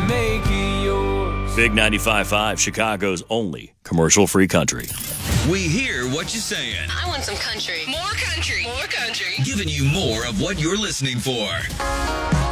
make it yours. Big 95.5, Chicago's only commercial-free country. We hear what you're saying. I want some country. More country. More country. Giving you more of what you're listening for.